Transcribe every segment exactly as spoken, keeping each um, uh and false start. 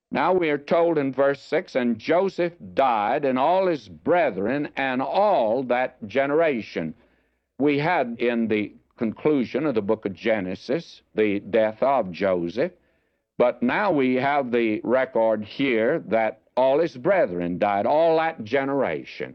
Now we are told in verse six, and Joseph died, and all his brethren, and all that generation. We had in the conclusion of the book of Genesis the death of Joseph, but now we have the record here that all his brethren died, all that generation.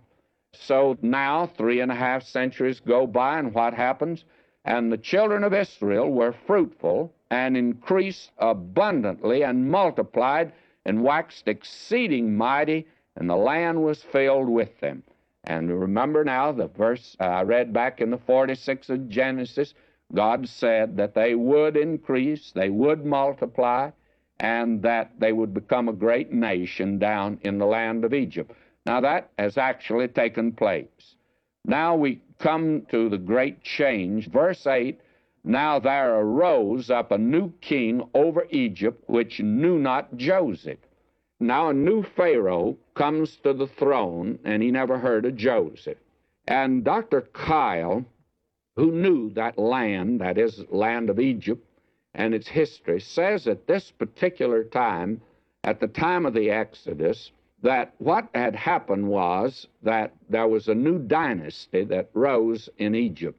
So now three and a half centuries go by, and what happens? And the children of Israel were fruitful and increased abundantly and multiplied and waxed exceeding mighty, and the land was filled with them. And remember now the verse I read back in the forty-sixth of Genesis, God said that they would increase, they would multiply, and that they would become a great nation down in the land of Egypt. Now that has actually taken place. Now we come to the great change. Verse eight, now there arose up a new king over Egypt, which knew not Joseph. Now a new Pharaoh comes to the throne, and he never heard of Joseph. And Doctor Kyle, who knew that land, that is, land of Egypt, and its history, says at this particular time, at the time of the Exodus, that what had happened was that there was a new dynasty that rose in Egypt.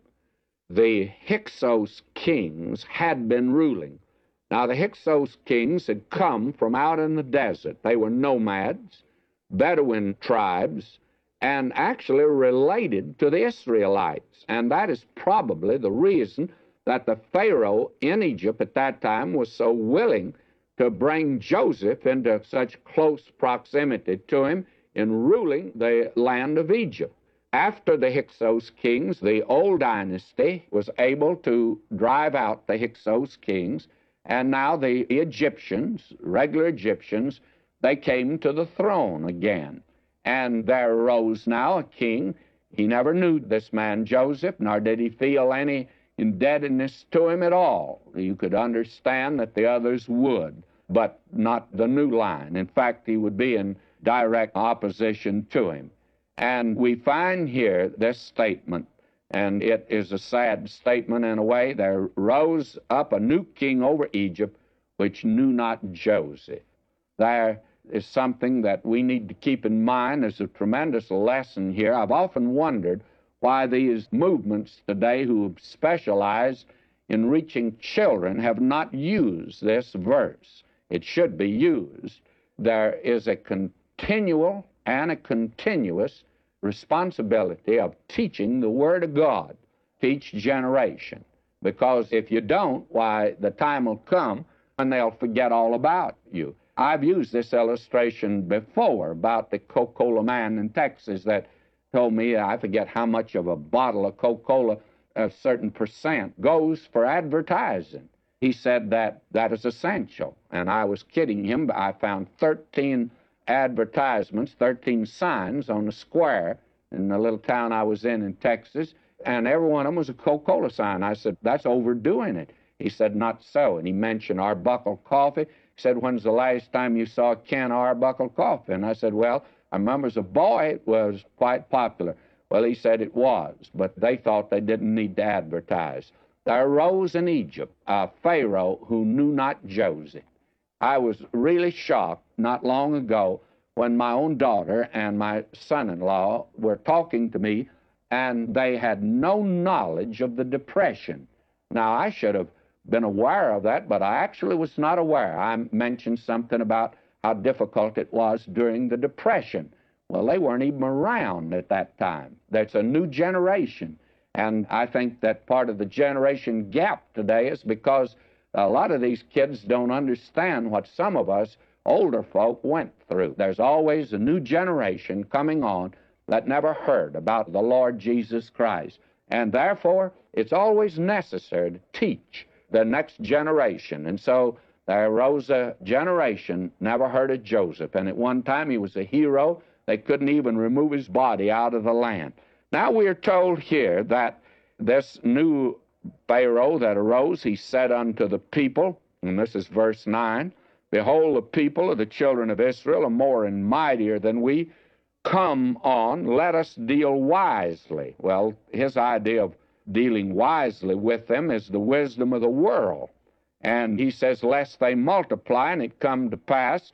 The Hyksos kings had been ruling. Now, the Hyksos kings had come from out in the desert. They were nomads, Bedouin tribes, and actually related to the Israelites. And that is probably the reason that the Pharaoh in Egypt at that time was so willing to bring Joseph into such close proximity to him in ruling the land of Egypt. After the Hyksos kings, the old dynasty was able to drive out the Hyksos kings, and now the Egyptians, regular Egyptians, they came to the throne again. And there arose now a king. He never knew this man Joseph, nor did he feel any indebtedness to him at all. You could understand that the others would, but not the new line. In fact, he would be in direct opposition to him. And we find here this statement, and it is a sad statement in a way. There rose up a new king over Egypt, which knew not Joseph. There is something that we need to keep in mind. There's a tremendous lesson here. I've often wondered why these movements today who specialize in reaching children have not used this verse. It should be used. There is a continual and a continuous responsibility of teaching the Word of God to each generation. Because if you don't, why, the time will come when they'll forget all about you. I've used this illustration before about the Coca-Cola man in Texas that told me, I forget how much of a bottle of Coca-Cola, a certain percent, goes for advertising. He said that that is essential. And I was kidding him, but I found thirteen advertisements, thirteen signs on the square in the little town I was in in Texas, and every one of them was a Coca-Cola sign. I said, that's overdoing it. He said, not so. And he mentioned Arbuckle coffee. He said, when's the last time you saw a can of Arbuckle coffee? And I said, well, I remember as a boy it was quite popular. Well, he said it was, but they thought they didn't need to advertise. There arose in Egypt a Pharaoh who knew not Joseph. I was really shocked not long ago when my own daughter and my son-in-law were talking to me, and they had no knowledge of the Depression. Now, I should have been aware of that, but I actually was not aware. I mentioned something about how difficult it was during the Depression. Well, they weren't even around at that time. There's a new generation, and I think that part of the generation gap today is because a lot of these kids don't understand what some of us older folk went through. There's always a new generation coming on that never heard about the Lord Jesus Christ. And therefore, it's always necessary to teach the next generation. And so there arose a generation never heard of Joseph. And at one time he was a hero. They couldn't even remove his body out of the land. Now we are told here that this new Pharaoh that arose, he said unto the people, and this is verse nine, behold, the people of the children of Israel are more and mightier than we. Come on, let us deal wisely. Well, his idea of dealing wisely with them is the wisdom of the world. And he says, lest they multiply, and it come to pass